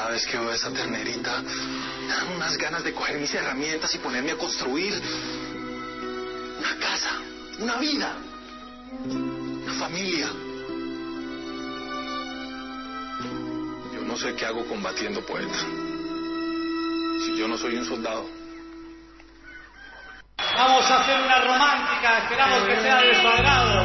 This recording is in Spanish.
Cada vez que veo a esa ternerita, me dan unas ganas de coger mis herramientas y ponerme a construir una casa, una vida, una familia. Yo no sé qué hago combatiendo, poeta. Si yo no soy un soldado. Vamos a hacer una romántica, esperamos que sea de su agrado.